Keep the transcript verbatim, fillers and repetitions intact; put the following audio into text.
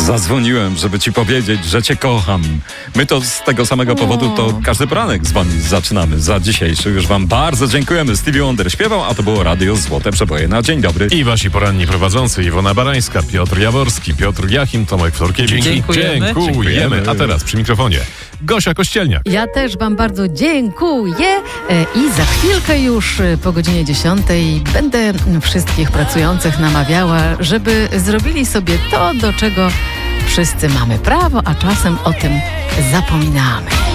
Zadzwoniłem, żeby ci powiedzieć, że cię kocham. My to z tego samego powodu to każdy poranek dzwonić zaczynamy. Za dzisiejszy już wam bardzo dziękujemy. Stevie Wonder śpiewał, a to było Radio Złote Przeboje na dzień dobry. I wasi poranni prowadzący Iwona Barańska, Piotr Jaworski, Piotr Jachim, Tomek Florkiewicz. Dziękujemy. Dziękujemy. A teraz przy mikrofonie Gosia Kościelniak. Ja też wam bardzo dziękuję e, i za chwilkę już e, po godzinie dziesiątej będę wszystkich pracujących namawiała, żeby zrobili sobie to, do czego wszyscy mamy prawo, a czasem o tym zapominamy.